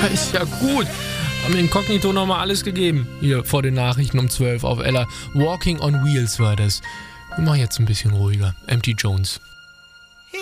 ist ja gut. Haben Inkognito nochmal alles gegeben. Hier vor den Nachrichten um 12 auf Ella. Walking on Wheels war das. Wir machen jetzt ein bisschen ruhiger. Empty Jones.